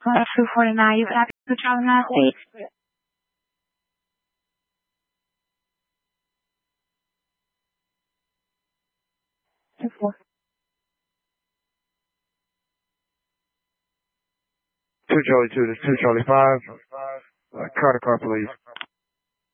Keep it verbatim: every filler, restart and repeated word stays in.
two forty-nine, you happy to travel now, please? Two Charlie two, this two Charlie five. Uh, car to car, please.